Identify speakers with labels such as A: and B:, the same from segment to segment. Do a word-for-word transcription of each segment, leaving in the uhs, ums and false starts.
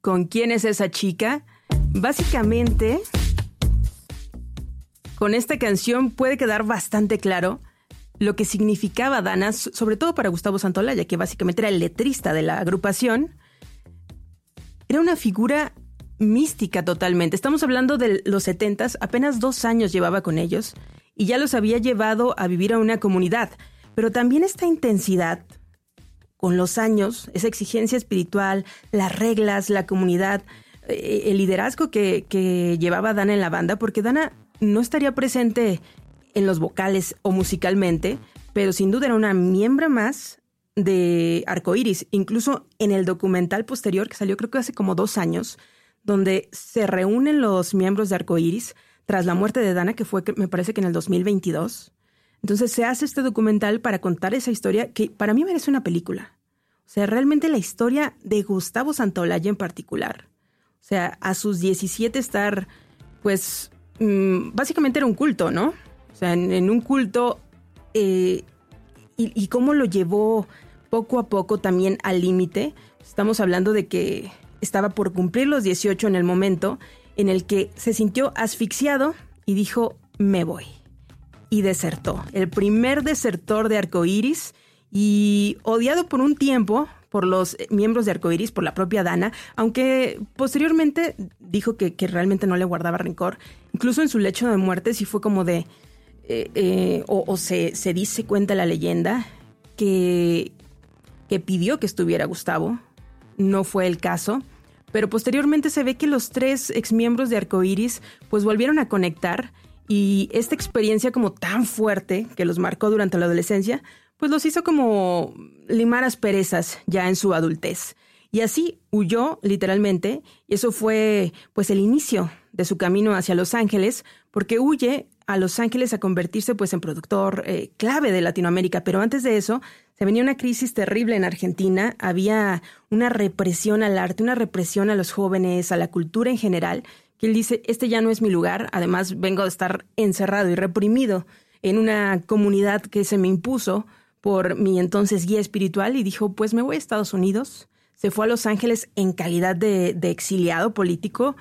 A: con quién es esa chica, básicamente con esta canción puede quedar bastante claro lo que significaba Dana, sobre todo para Gustavo Santaolalla, que básicamente era el letrista de la agrupación. Era una figura mística totalmente. Estamos hablando de los setentas, apenas dos años llevaba con ellos y ya los había llevado a vivir a una comunidad. Pero también esta intensidad, con los años, esa exigencia espiritual, las reglas, la comunidad, eh, el liderazgo que, que llevaba Dana en la banda, porque Dana no estaría presente en los vocales o musicalmente, pero sin duda era una miembro más de Arcoíris. Incluso en el documental posterior, que salió creo que hace como dos años, donde se reúnen los miembros de Arcoíris tras la muerte de Dana, que fue, me parece que en el dos mil veintidós. Entonces se hace este documental para contar esa historia que para mí merece una película. O sea, realmente la historia de Gustavo Santaolalla en particular. O sea, a sus diecisiete estar, pues, mmm, básicamente era un culto, ¿no? O sea, en, en un culto, eh, y, y cómo lo llevó poco a poco también al límite. Estamos hablando de que estaba por cumplir los dieciocho en el momento en el que se sintió asfixiado y dijo, me voy. Y desertó. El primer desertor de Arcoíris y odiado por un tiempo por los miembros de Arcoíris, por la propia Dana, aunque posteriormente dijo que, que realmente no le guardaba rencor. Incluso en su lecho de muerte sí fue como de... Eh, eh, o, o se, se dice, cuenta la leyenda, que, que pidió que estuviera Gustavo. No fue el caso. Pero posteriormente se ve que los tres exmiembros de Arcoíris pues volvieron a conectar y esta experiencia como tan fuerte que los marcó durante la adolescencia pues los hizo como limar asperezas ya en su adultez. Y así huyó literalmente y eso fue pues el inicio de su camino hacia Los Ángeles, porque huye a Los Ángeles a convertirse pues en productor eh, clave de Latinoamérica. Pero antes de eso se venía una crisis terrible en Argentina, había una represión al arte, una represión a los jóvenes, a la cultura en general, que él dice, este ya no es mi lugar, además vengo de estar encerrado y reprimido en una comunidad que se me impuso por mi entonces guía espiritual y dijo, pues me voy a Estados Unidos. Se fue a Los Ángeles en calidad de, de exiliado político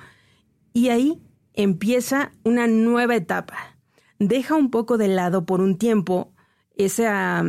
A: y ahí empieza una nueva etapa. Deja un poco de lado por un tiempo esa,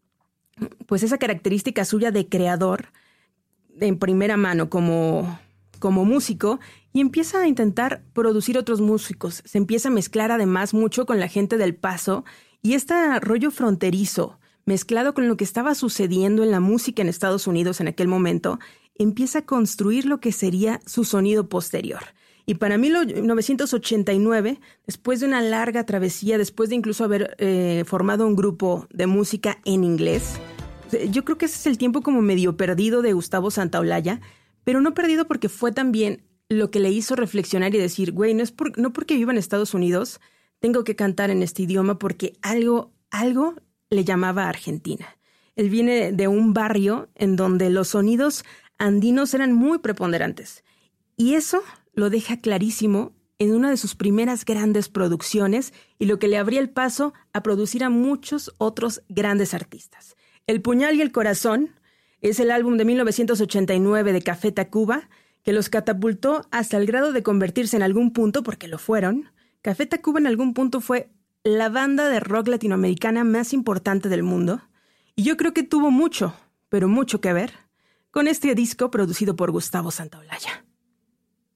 A: pues esa característica suya de creador en primera mano como, como músico y empieza a intentar producir otros músicos. Se empieza a mezclar además mucho con la gente del Paso y este rollo fronterizo mezclado con lo que estaba sucediendo en la música en Estados Unidos en aquel momento, empieza a construir lo que sería su sonido posterior. Y para mil novecientos ochenta y nueve, después de una larga travesía, después de incluso haber eh, formado un grupo de música en inglés, yo creo que ese es el tiempo como medio perdido de Gustavo Santaolalla, pero no perdido porque fue también lo que le hizo reflexionar y decir, güey, no es por, no porque viva en Estados Unidos, tengo que cantar en este idioma porque algo, algo le llamaba a Argentina. Él viene de un barrio en donde los sonidos andinos eran muy preponderantes. Y eso lo deja clarísimo en una de sus primeras grandes producciones y lo que le abría el paso a producir a muchos otros grandes artistas. El puñal y el corazón es el álbum de mil novecientos ochenta y nueve de Café Tacuba que los catapultó hasta el grado de convertirse en algún punto, porque lo fueron. Café Tacuba en algún punto fue la banda de rock latinoamericana más importante del mundo. Y yo creo que tuvo mucho, pero mucho que ver con este disco producido por Gustavo Santaolalla.